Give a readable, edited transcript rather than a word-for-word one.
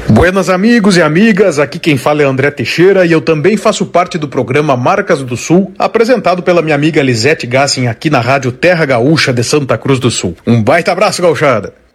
Buenas amigos e amigas, aqui quem fala é André Teixeira e eu também faço parte do programa Marcas do Sul, apresentado pela minha amiga Lisete Gassin aqui na Rádio Terra Gaúcha de Santa Cruz do Sul. Um baita abraço, gauchada!